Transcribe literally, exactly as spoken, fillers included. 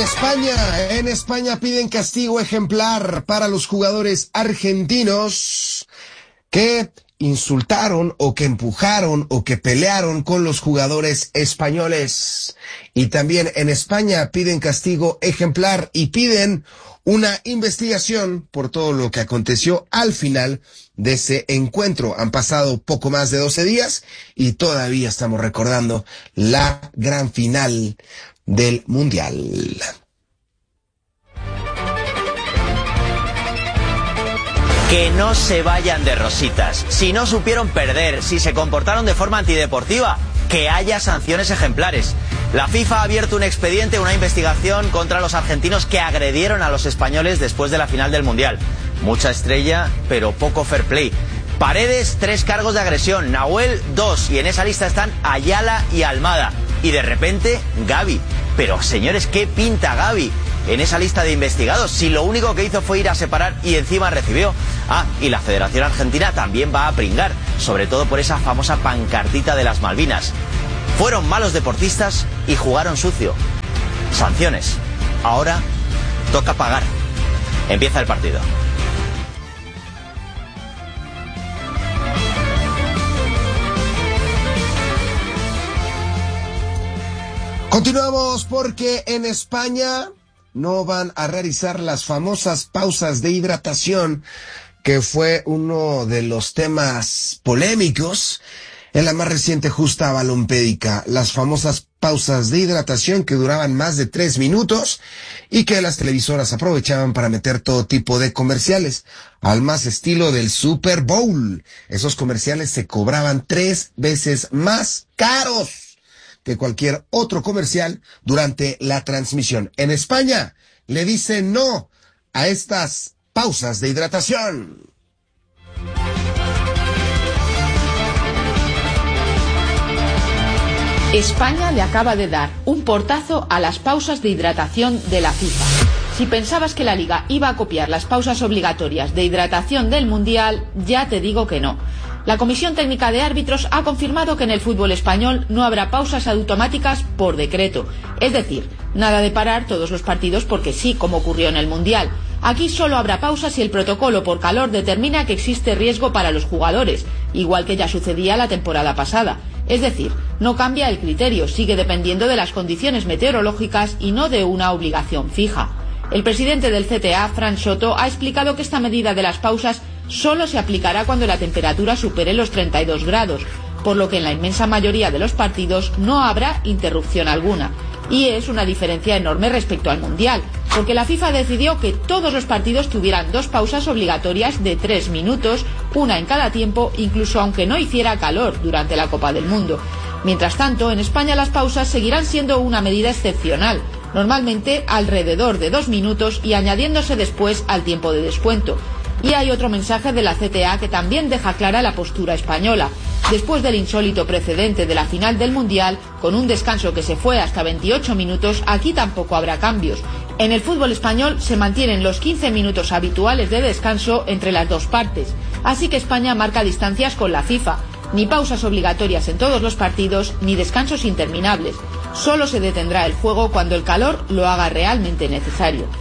España, en España piden castigo ejemplar para los jugadores argentinos que insultaron o que empujaron o que pelearon con los jugadores españoles. Y también en España piden castigo ejemplar y piden una investigación por todo lo que aconteció al final de ese encuentro. Han pasado poco más de doce días y todavía estamos recordando la gran final del Mundial. Que no se vayan de rositas. Si no supieron perder, si se comportaron de forma antideportiva, que haya sanciones ejemplares. La FIFA ha abierto un expediente, una investigación contra los argentinos que agredieron a los españoles después de la final del Mundial. Mucha estrella, pero poco fair play. Paredes, tres cargos de agresión. Nahuel, dos. Y en esa lista están Ayala y Almada. Y de repente, Gavi. Pero, señores, ¿qué pinta Gavi en esa lista de investigados? Si lo único que hizo fue ir a separar y encima recibió. Ah, y la Federación Argentina también va a pringar, sobre todo por esa famosa pancartita de las Malvinas. Fueron malos deportistas y jugaron sucio. Sanciones. Ahora toca pagar. Empieza el partido. Continuamos porque en España no van a realizar las famosas pausas de hidratación, que fue uno de los temas polémicos en la más reciente justa balompédica. Las famosas pausas de hidratación que duraban más de tres minutos y que las televisoras aprovechaban para meter todo tipo de comerciales, al más estilo del Super Bowl. Esos comerciales se cobraban tres veces más caros que cualquier otro comercial durante la transmisión. En España le dicen no a estas pausas de hidratación. España le acaba de dar un portazo a las pausas de hidratación de la FIFA. Si pensabas que la Liga iba a copiar las pausas obligatorias de hidratación del Mundial, ya te digo que no. La Comisión Técnica de Árbitros ha confirmado que en el fútbol español no habrá pausas automáticas por decreto. Es decir, nada de parar todos los partidos porque sí, como ocurrió en el Mundial. Aquí solo habrá pausas si el protocolo por calor determina que existe riesgo para los jugadores, igual que ya sucedía la temporada pasada. Es decir, no cambia el criterio, sigue dependiendo de las condiciones meteorológicas y no de una obligación fija. El presidente del C T A, Fran Soto, ha explicado que esta medida de las pausas solo se aplicará cuando la temperatura supere los treinta y dos grados, por lo que en la inmensa mayoría de los partidos no habrá interrupción alguna. Y es una diferencia enorme respecto al Mundial, porque la FIFA decidió que todos los partidos tuvieran dos pausas obligatorias de tres minutos, una en cada tiempo, incluso aunque no hiciera calor durante la Copa del Mundo. Mientras tanto, en España las pausas seguirán siendo una medida excepcional, normalmente alrededor de dos minutos y añadiéndose después al tiempo de descuento. Y hay otro mensaje de la C T A que también deja clara la postura española. Después del insólito precedente de la final del Mundial, con un descanso que se fue hasta veintiocho minutos, aquí tampoco habrá cambios. En el fútbol español se mantienen los quince minutos habituales de descanso entre las dos partes. Así que España marca distancias con la FIFA. Ni pausas obligatorias en todos los partidos, ni descansos interminables. Solo se detendrá el juego cuando el calor lo haga realmente necesario.